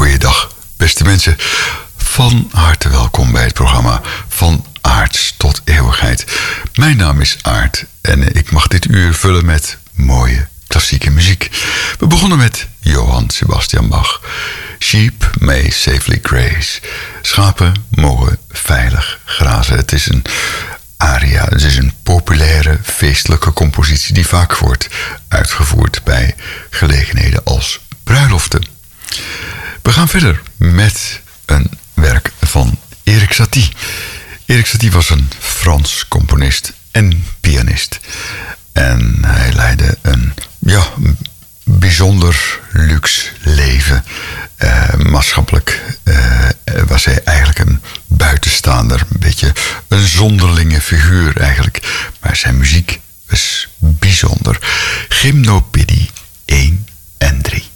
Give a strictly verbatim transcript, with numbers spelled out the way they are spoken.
Goeiedag, beste mensen. Van harte welkom bij het programma Van Aarts tot Eeuwigheid. Mijn naam is Aart en ik mag dit uur vullen met mooie klassieke muziek. We begonnen met Johann Sebastian Bach. Sheep may safely graze. Schapen mogen veilig grazen. Het is een aria, het is een populaire feestelijke compositie die vaak wordt uitgevoerd bij gelegenheden als bruiloften. We gaan verder met een werk van Erik Satie. Erik Satie was een Frans componist en pianist. En hij leidde een ja, bijzonder luxe leven. Uh, maatschappelijk uh, was hij eigenlijk een buitenstaander. Een beetje een zonderlinge figuur eigenlijk. Maar zijn muziek was bijzonder. Gymnopédie één en drie.